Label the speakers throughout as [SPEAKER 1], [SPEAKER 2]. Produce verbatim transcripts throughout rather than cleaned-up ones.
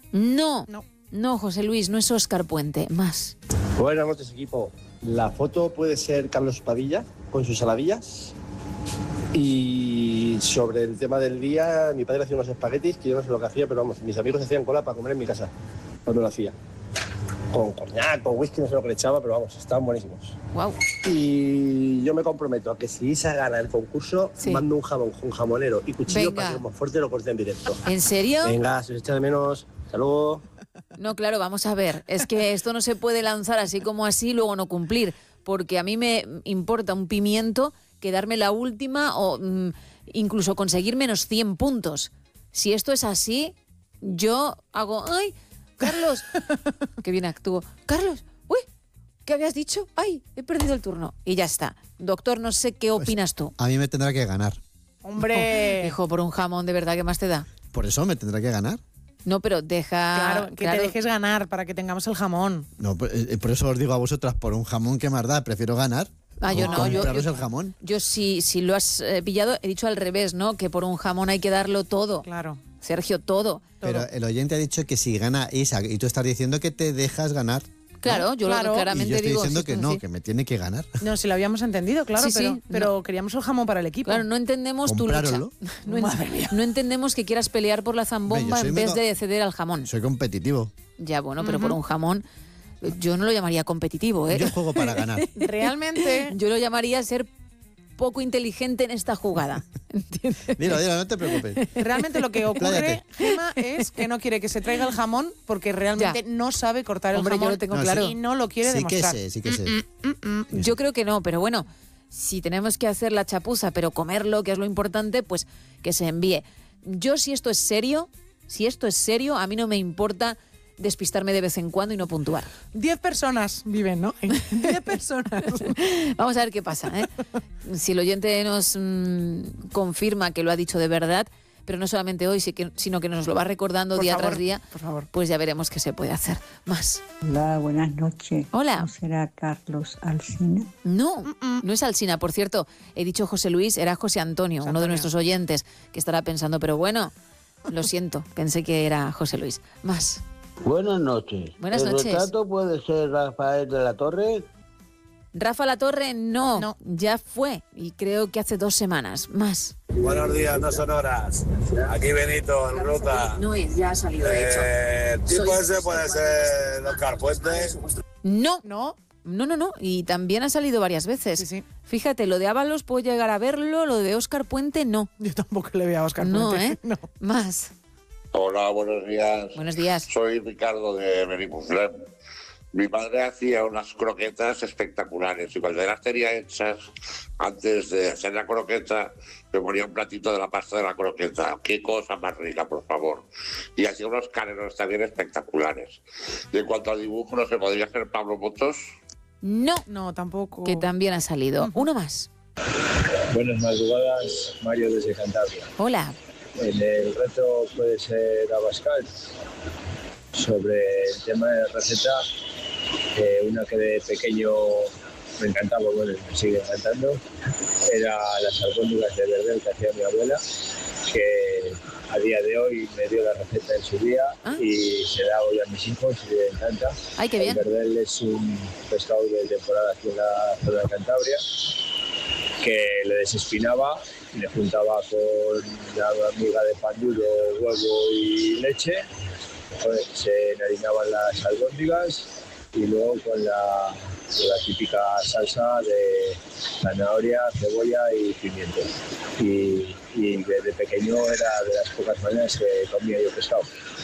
[SPEAKER 1] No,
[SPEAKER 2] No.
[SPEAKER 1] no, José Luis, no es Óscar Puente. Más.
[SPEAKER 3] Buenas noches, equipo. La foto puede ser Carlos Padilla con sus saladillas. Y sobre el tema del día, mi padre hacía unos espaguetis que yo no sé lo que hacía, pero vamos, mis amigos hacían cola para comer en mi casa cuando lo hacía. Con coñac, con whisky, no sé lo que le echaba, pero vamos, estaban buenísimos.
[SPEAKER 1] Wow.
[SPEAKER 3] Y yo me comprometo a que si Isa gana el concurso,
[SPEAKER 1] Sí.
[SPEAKER 3] mando un jamón, un jamonero y cuchillo
[SPEAKER 1] Venga.
[SPEAKER 3] para que como fuerte lo corte en directo.
[SPEAKER 1] ¿En serio?
[SPEAKER 3] Venga, se os echa de menos. Hasta luego.
[SPEAKER 1] No, claro, vamos a ver. Es que esto no se puede lanzar así como así y luego no cumplir. Porque a mí me importa un pimiento que darme la última o mm, incluso conseguir menos cien puntos. Si esto es así, yo hago... ¡Ay, Carlos! ¡Qué bien actúo! ¡Carlos! ¡Uy! ¿Qué habías dicho? ¡Ay! He perdido el turno. Y ya está. Doctor, no sé qué opinas tú.
[SPEAKER 4] A mí me tendrá que ganar.
[SPEAKER 2] Hombre.
[SPEAKER 1] Hijo, por un jamón, ¿de verdad qué más te da?
[SPEAKER 4] Por eso me tendrá que ganar.
[SPEAKER 1] No, pero deja...
[SPEAKER 2] Claro, que te dejes ganar para que tengamos el jamón.
[SPEAKER 4] No, por, eh, por eso os digo a vosotras, por un jamón que más da, prefiero ganar.
[SPEAKER 1] Ah, yo no, yo,
[SPEAKER 4] compraros
[SPEAKER 1] yo,
[SPEAKER 4] el jamón.
[SPEAKER 1] yo si, si lo has eh, pillado, he dicho al revés, ¿no? Que por un jamón hay que darlo todo.
[SPEAKER 2] Claro.
[SPEAKER 1] Sergio, todo.
[SPEAKER 4] Pero
[SPEAKER 2] todo.
[SPEAKER 4] el oyente ha dicho que si gana Isa, y tú estás diciendo que te dejas ganar.
[SPEAKER 1] Claro, yo
[SPEAKER 2] Claro.
[SPEAKER 1] lo
[SPEAKER 4] Y
[SPEAKER 1] claramente
[SPEAKER 4] yo estoy
[SPEAKER 1] digo...
[SPEAKER 4] diciendo
[SPEAKER 1] sí,
[SPEAKER 4] que
[SPEAKER 1] sí.
[SPEAKER 4] no, que me tiene que ganar.
[SPEAKER 2] No, si lo habíamos entendido, claro,
[SPEAKER 1] Sí, sí,
[SPEAKER 2] pero,
[SPEAKER 1] no.
[SPEAKER 2] pero queríamos el jamón para el equipo.
[SPEAKER 1] Claro, no entendemos tu lucha.
[SPEAKER 4] Comprároslo.
[SPEAKER 1] No, en-
[SPEAKER 2] Madre mía.
[SPEAKER 1] no entendemos que quieras pelear por la
[SPEAKER 4] Hombre,
[SPEAKER 1] zambomba
[SPEAKER 4] yo soy
[SPEAKER 1] en vez
[SPEAKER 4] mega-
[SPEAKER 1] de ceder al jamón.
[SPEAKER 4] Soy competitivo.
[SPEAKER 1] Ya, bueno, pero por un jamón yo no lo llamaría competitivo, ¿eh?
[SPEAKER 4] Yo juego para ganar.
[SPEAKER 2] Realmente,
[SPEAKER 1] Yo lo llamaría ser poco inteligente en esta jugada. ¿Entiendes?
[SPEAKER 4] Dilo, dilo, no te preocupes.
[SPEAKER 2] realmente lo que ocurre,
[SPEAKER 4] Pláyate.
[SPEAKER 2] Gema, es que no quiere que se traiga el jamón porque realmente
[SPEAKER 1] Ya.
[SPEAKER 2] no sabe cortar el
[SPEAKER 1] Hombre, yo
[SPEAKER 2] jamón
[SPEAKER 1] lo tengo
[SPEAKER 4] No,
[SPEAKER 1] claro.
[SPEAKER 2] y no lo quiere
[SPEAKER 4] Sí que
[SPEAKER 2] demostrar.
[SPEAKER 4] sé, sí que sé.
[SPEAKER 1] Yo creo que no, pero bueno, si tenemos que hacer la chapuza, pero comerlo, que es lo importante, pues que se envíe. Yo, si esto es serio, si esto es serio, a mí no me importa despistarme de vez en cuando y no puntuar.
[SPEAKER 2] Diez personas viven, ¿no? Diez personas.
[SPEAKER 1] Vamos a ver qué pasa, ¿eh? Si el oyente nos mm, confirma que lo ha dicho de verdad, pero no solamente hoy, sí que- sino que nos lo va recordando
[SPEAKER 2] Por
[SPEAKER 1] día
[SPEAKER 2] favor,
[SPEAKER 1] tras día,
[SPEAKER 2] por favor.
[SPEAKER 1] pues ya veremos qué se puede hacer. Más.
[SPEAKER 5] Hola, buenas noches.
[SPEAKER 1] Hola.
[SPEAKER 5] ¿No será Carlos Alsina?
[SPEAKER 1] No, no es Alsina. Por cierto, he dicho José Luis, era José Antonio,
[SPEAKER 2] José
[SPEAKER 1] uno de
[SPEAKER 2] Antonio.
[SPEAKER 1] nuestros oyentes, que estará pensando, pero bueno, lo siento, pensé que era José Luis. Más.
[SPEAKER 6] Buenas noches.
[SPEAKER 1] Buenas
[SPEAKER 6] ¿El
[SPEAKER 1] noches.
[SPEAKER 6] retrato puede ser Rafael de la Torre?
[SPEAKER 1] Rafa Latorre, no,
[SPEAKER 2] No.
[SPEAKER 1] ya fue, y creo que hace dos semanas. Más.
[SPEAKER 7] Buenos días, no son horas. Aquí Benito, en ruta.
[SPEAKER 1] No es, ya ha salido,
[SPEAKER 7] Eh, el tipo
[SPEAKER 1] Soy-
[SPEAKER 7] ese puede ser Oscar Puente.
[SPEAKER 1] No,
[SPEAKER 2] No,
[SPEAKER 1] no, no, no, y también ha salido varias veces.
[SPEAKER 2] sí, sí.
[SPEAKER 1] Fíjate, lo de Ábalos puedo llegar a verlo, lo de Óscar Puente no.
[SPEAKER 2] Yo tampoco le veo a Oscar
[SPEAKER 1] No,
[SPEAKER 2] Puente.
[SPEAKER 1] ¿eh?
[SPEAKER 2] No.
[SPEAKER 1] Más.
[SPEAKER 8] Hola, buenos días.
[SPEAKER 1] Buenos días.
[SPEAKER 8] Soy Ricardo de Benimuflem. Mi madre hacía unas croquetas espectaculares y cuando las tenía hechas, antes de hacer la croqueta, me ponía un platito de la pasta de la croqueta. Qué cosa más rica, por favor. Y hacía unos canelos también espectaculares. Y en cuanto al dibujo, ¿no se podría hacer Pablo Motos?
[SPEAKER 1] No,
[SPEAKER 2] No, tampoco.
[SPEAKER 1] que también ha salido. Uno más.
[SPEAKER 9] Buenas madrugadas, Mario desde Cantabria.
[SPEAKER 1] Hola.
[SPEAKER 9] En el reto puede ser Abascal. Sobre el tema de receta, eh, una que de pequeño me encantaba, bueno, me sigue encantando, era las albóndigas de verdel que hacía mi abuela, que a día de hoy me dio la receta en su día
[SPEAKER 1] Ah.
[SPEAKER 9] y se la hago yo a mis hijos y les encanta.
[SPEAKER 1] Ay, qué bien.
[SPEAKER 9] El verdel es un pescado de temporada aquí en la zona de Cantabria, que le desespinaba y le juntaba con la miga de pan duro, huevo y leche. Pues se harinaban las albóndigas y luego con la, con la típica salsa de zanahoria, cebolla y pimiento. Y, y desde pequeño era de las pocas maneras que comía yo pescado.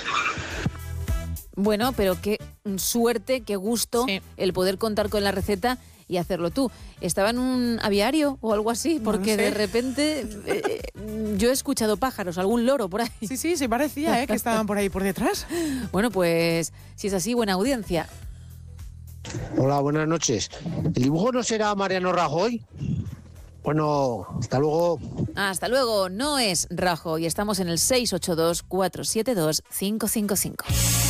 [SPEAKER 1] Bueno, pero qué suerte, qué gusto
[SPEAKER 2] Sí.
[SPEAKER 1] el poder contar con la receta y hacerlo tú. ¿Estaba en un aviario o algo así?
[SPEAKER 2] No lo
[SPEAKER 1] Porque
[SPEAKER 2] sé.
[SPEAKER 1] de repente eh, yo he escuchado pájaros, algún loro por ahí.
[SPEAKER 2] Sí, sí, sí parecía, ¿eh? Que estaban por ahí por detrás.
[SPEAKER 1] Bueno, pues si es así, buena audiencia.
[SPEAKER 10] Hola, buenas noches. ¿El dibujo no será Mariano Rajoy? Bueno, hasta luego.
[SPEAKER 1] Hasta luego, no es Rajo y estamos en el seis ocho dos, cuatro siete dos, cinco cinco cinco.